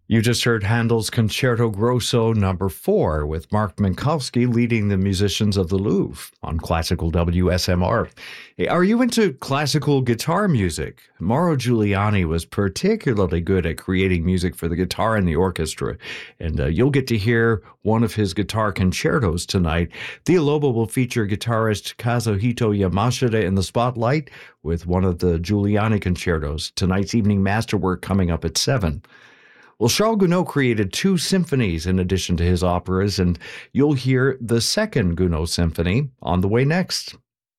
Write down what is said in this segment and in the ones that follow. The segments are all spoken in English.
You just heard Handel's Concerto Grosso Number 4 with Mark Minkowski leading the musicians of the Louvre on Classical WSMR. Hey, are you into classical guitar music? Mauro Giuliani was particularly good at creating music for the guitar and the orchestra, and you'll get to hear one of his guitar concertos tonight. Thea Lobo will feature guitarist Kazuhito Yamashita in the spotlight with one of the Giuliani concertos. Tonight's evening masterwork coming up at 7. Well, Charles Gounod created 2 symphonies in addition to his operas, and you'll hear the second Gounod symphony on the way next.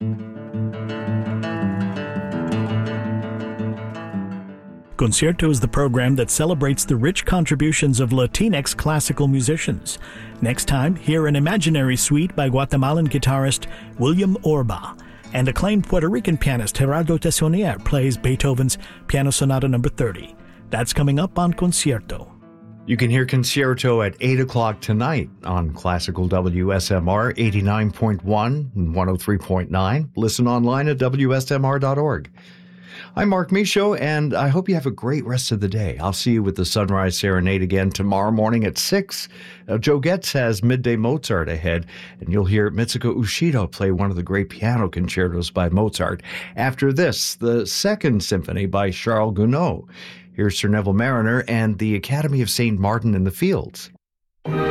Concierto is the program that celebrates the rich contributions of Latinx classical musicians. Next time, hear an imaginary suite by Guatemalan guitarist William Orba, and acclaimed Puerto Rican pianist Gerardo Tessonier plays Beethoven's Piano Sonata No. 30. That's coming up on Concierto. You can hear Concierto at 8 o'clock tonight on Classical WSMR 89.1 and 103.9. Listen online at WSMR.org. I'm Mark Michaud, and I hope you have a great rest of the day. I'll see you with the Sunrise Serenade again tomorrow morning at 6. Joe Getz has Midday Mozart ahead, and you'll hear Mitsuko Ushido play one of the great piano concertos by Mozart. After this, the Second Symphony by Charles Gounod. Here's Sir Neville Mariner and the Academy of St. Martin in the Fields.